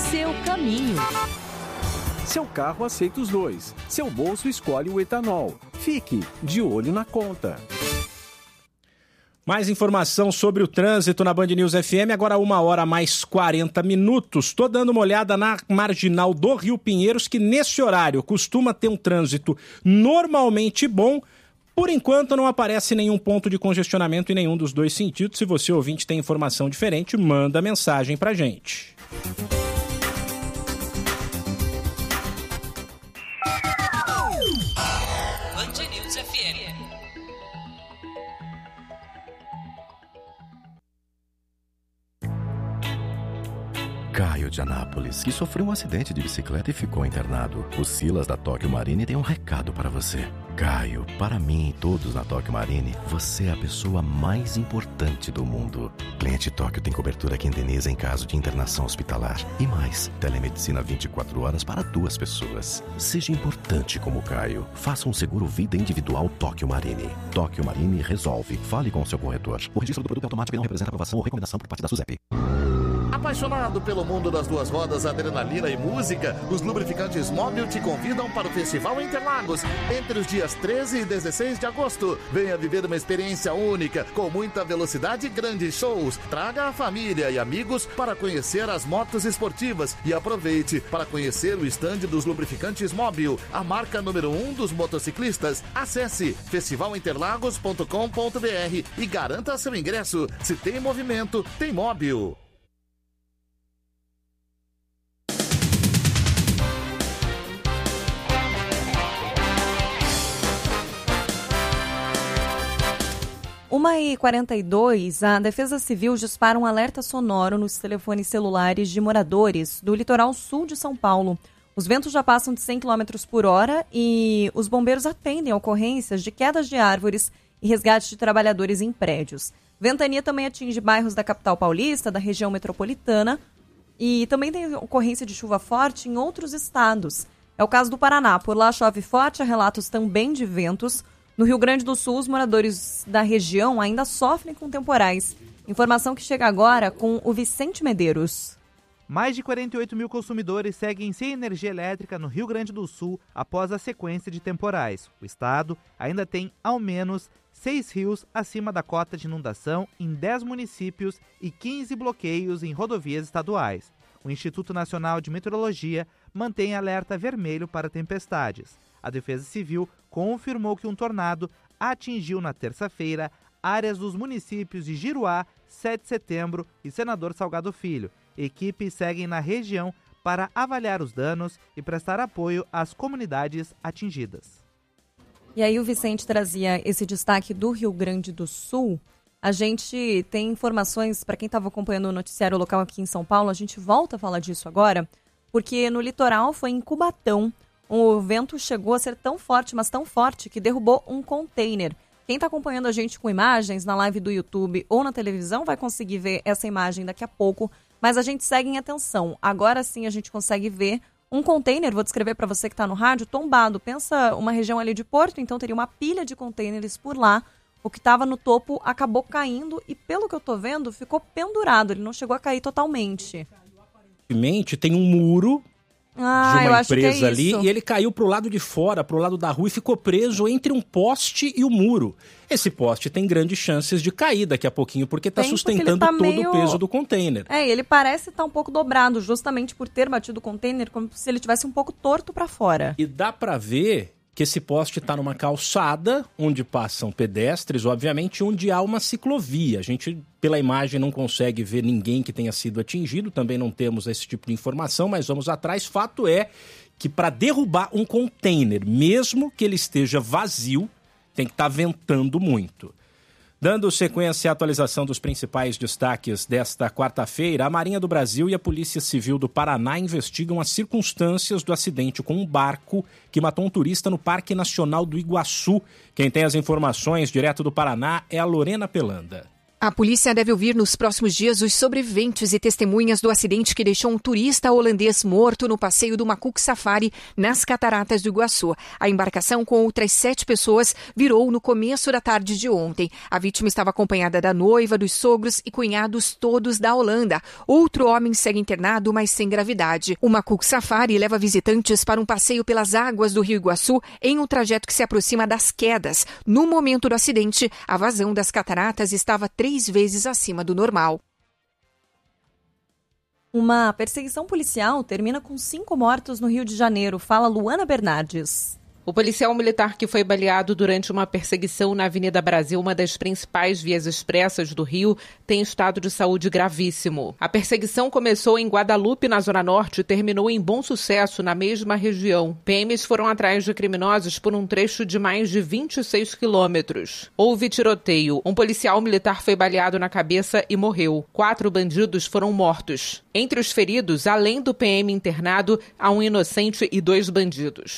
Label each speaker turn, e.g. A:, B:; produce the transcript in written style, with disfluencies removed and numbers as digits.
A: seu caminho.
B: Seu carro aceita os dois. Seu bolso escolhe o etanol. Fique de olho na conta.
C: Mais informação sobre o trânsito na Band News FM, agora 1h mais 40. Estou dando uma olhada na marginal do Rio Pinheiros, que nesse horário costuma ter um trânsito normalmente bom. Por enquanto não aparece nenhum ponto de congestionamento em nenhum dos dois sentidos. Se você, ouvinte, tem informação diferente, manda mensagem pra gente.
A: Band News FM.
D: Caio de Anápolis, que sofreu um acidente de bicicleta e ficou internado. O Silas da Tóquio Marine tem um recado para você. Caio, para mim e todos na Tóquio Marine, você é a pessoa mais importante do mundo. Cliente Tóquio tem cobertura que indeniza em caso de internação hospitalar. E mais, telemedicina 24 horas para 2 pessoas. Seja importante como Caio. Faça um seguro vida individual Tóquio Marine. Tóquio Marine resolve. Fale com o seu corretor. O registro do produto é automático e não representa aprovação ou recomendação por parte da SUSEP.
E: Apaixonado pelo mundo das duas rodas, adrenalina e música, os lubrificantes Móbil te convidam para o Festival Interlagos, entre os dias 13 e 16 de agosto. Venha viver uma experiência única, com muita velocidade e grandes shows. Traga a família e amigos para conhecer as motos esportivas e aproveite para conhecer o estande dos lubrificantes Móbil, a marca número 1 dos motociclistas. Acesse festivalinterlagos.com.br e garanta seu ingresso. Se tem movimento, tem Móbil.
F: Uma e 42, a Defesa Civil dispara um alerta sonoro nos telefones celulares de moradores do litoral sul de São Paulo. Os ventos já passam de 100 km por hora e os bombeiros atendem ocorrências de quedas de árvores e resgate de trabalhadores em prédios. Ventania também atinge bairros da capital paulista, da região metropolitana, e também tem ocorrência de chuva forte em outros estados. É o caso do Paraná. Por lá chove forte, há relatos também de ventos. No Rio Grande do Sul, os moradores da região ainda sofrem com temporais. Informação que chega agora com o Vicente Medeiros.
G: Mais de 48 mil consumidores seguem sem energia elétrica no Rio Grande do Sul após a sequência de temporais. O estado ainda tem ao menos 6 rios acima da cota de inundação em 10 municípios e 15 bloqueios em rodovias estaduais. O Instituto Nacional de Meteorologia mantém alerta vermelho para tempestades. A Defesa Civil confirmou que um tornado atingiu na terça-feira áreas dos municípios de Giruá, 7 de setembro e Senador Salgado Filho. Equipes seguem na região para avaliar os danos e prestar apoio às comunidades atingidas.
F: E aí o Vicente trazia esse destaque do Rio Grande do Sul. A gente tem informações, para quem estava acompanhando o noticiário local aqui em São Paulo, a gente volta a falar disso agora, porque no litoral foi em Cubatão. O vento chegou a ser tão forte, mas tão forte, que derrubou um container. Quem está acompanhando a gente com imagens na live do YouTube ou na televisão vai conseguir ver essa imagem daqui a pouco, mas a gente segue em atenção. Agora sim a gente consegue ver um container, vou descrever para você que está no rádio, tombado. Pensa uma região ali de Porto, então teria uma pilha de containers por lá. O que estava no topo acabou caindo e, pelo que eu estou vendo, ficou pendurado. Ele não chegou a cair totalmente.
C: Tem um muro de uma empresa ali,
F: isso.
C: E ele caiu pro lado de fora, pro lado da rua, e ficou preso entre um poste e o muro. Esse poste tem grandes chances de cair daqui a pouquinho, porque está sustentando todo o peso do container.
F: Ele parece estar um pouco dobrado, justamente por ter batido o container, como se ele tivesse um pouco torto para fora.
C: E dá para ver que esse poste está numa calçada, onde passam pedestres, obviamente, onde há uma ciclovia. A gente, pela imagem, não consegue ver ninguém que tenha sido atingido, também não temos esse tipo de informação, mas vamos atrás. Fato é que para derrubar um container, mesmo que ele esteja vazio, tem que estar ventando muito. Dando sequência à atualização dos principais destaques desta quarta-feira, a Marinha do Brasil e a Polícia Civil do Paraná investigam as circunstâncias do acidente com um barco que matou um turista no Parque Nacional do Iguaçu. Quem tem as informações direto do Paraná é a Lorena Pelanda.
H: A polícia deve ouvir nos próximos dias os sobreviventes e testemunhas do acidente que deixou um turista holandês morto no passeio do Makuk Safari nas Cataratas do Iguaçu. A embarcação com outras 7 pessoas virou no começo da tarde de ontem. A vítima estava acompanhada da noiva, dos sogros e cunhados todos da Holanda. Outro homem segue internado, mas sem gravidade. O Makuk Safari leva visitantes para um passeio pelas águas do Rio Iguaçu em um trajeto que se aproxima das quedas. No momento do acidente, a vazão das cataratas estava 3 vezes acima do normal.
F: Uma perseguição policial termina com 5 mortos no Rio de Janeiro. Fala Luana Bernardes.
I: O policial militar que foi baleado durante uma perseguição na Avenida Brasil, uma das principais vias expressas do Rio, tem estado de saúde gravíssimo. A perseguição começou em Guadalupe, na Zona Norte, e terminou em Bom Sucesso, na mesma região. PMs foram atrás de criminosos por um trecho de mais de 26 quilômetros. Houve tiroteio. Um policial militar foi baleado na cabeça e morreu. 4 bandidos foram mortos. Entre os feridos, além do PM internado, há um inocente e 2 bandidos.